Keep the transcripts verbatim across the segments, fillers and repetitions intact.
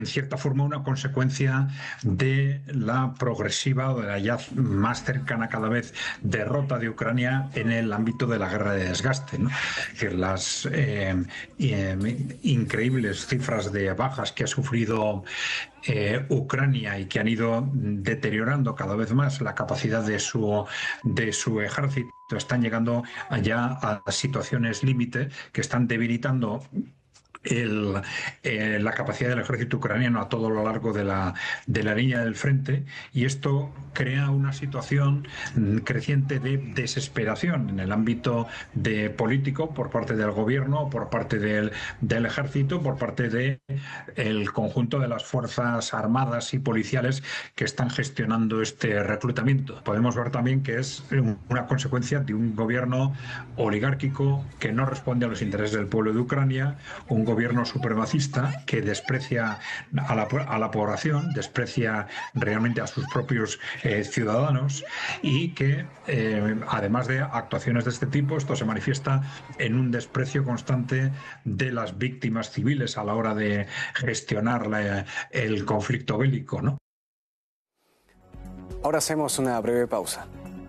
en cierta forma una consecuencia de la progresiva o de la ya más cercana cada vez derrota de Ucrania en el ámbito de la guerra de desgaste, ¿no? Que las eh, eh, increíbles cifras de bajas que ha sufrido eh, Ucrania y que han ido deteriorando cada vez más la capacidad de su, de su ejército están llegando allá a situaciones límite que están debilitando El, eh, la capacidad del ejército ucraniano a todo lo largo de la, de la línea del frente, y esto crea una situación creciente de desesperación en el ámbito de político por parte del gobierno, por parte del, del ejército, por parte del conjunto de las fuerzas armadas y policiales que están gestionando este reclutamiento. Podemos ver también que es una consecuencia de un gobierno oligárquico que no responde a los intereses del pueblo de Ucrania, un gobierno supremacista que desprecia a la, a la población, desprecia realmente a sus propios eh, ciudadanos, y que eh, además de actuaciones de este tipo, esto se manifiesta en un desprecio constante de las víctimas civiles a la hora de gestionar la, el conflicto bélico, ¿no? Ahora hacemos una breve pausa.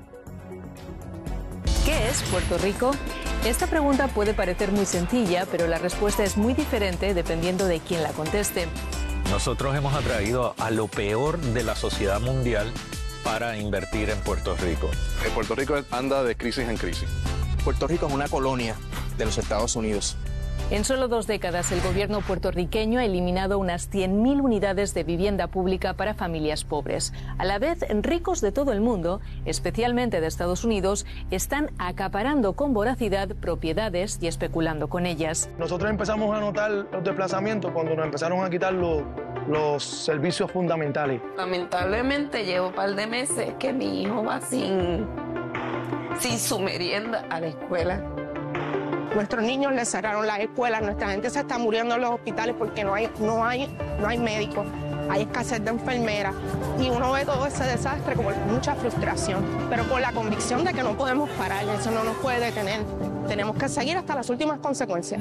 ¿Qué es Puerto Rico? Esta pregunta puede parecer muy sencilla, pero la respuesta es muy diferente dependiendo de quién la conteste. Nosotros hemos atraído a lo peor de la sociedad mundial para invertir en Puerto Rico. Puerto Rico anda de crisis en crisis. Puerto Rico es una colonia de los Estados Unidos. En solo dos décadas, el gobierno puertorriqueño ha eliminado unas cien mil unidades de vivienda pública para familias pobres. A la vez, ricos de todo el mundo, especialmente de Estados Unidos, están acaparando con voracidad propiedades y especulando con ellas. Nosotros empezamos a notar los desplazamientos cuando nos empezaron a quitar los, los servicios fundamentales. Lamentablemente llevo un par de meses que mi hijo va sin, sin su merienda a la escuela. Nuestros niños les cerraron las escuelas, nuestra gente se está muriendo en los hospitales porque no hay, no hay, no hay médicos, hay escasez de enfermeras, y uno ve todo ese desastre con mucha frustración, pero con la convicción de que no podemos parar, eso no nos puede detener, tenemos que seguir hasta las últimas consecuencias.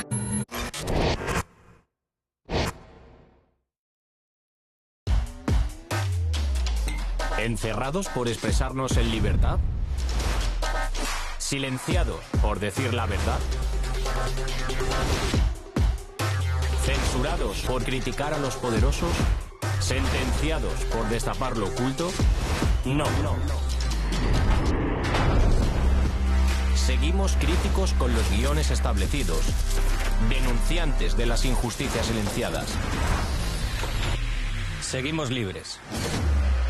¿Encerrados por expresarnos en libertad? ¿Silenciados por decir la verdad? ¿Censurados por criticar a los poderosos? ¿Sentenciados por destapar lo oculto? No, no. Seguimos críticos con los guiones establecidos, denunciantes de las injusticias silenciadas. Seguimos libres.